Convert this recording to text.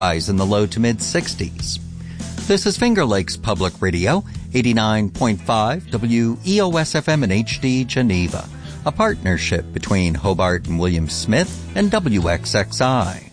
highs in the low to mid-60s. This is Finger Lakes Public Radio, 89.5 WEOS-FM in HD Geneva, a partnership between Hobart and William Smith and WXXI.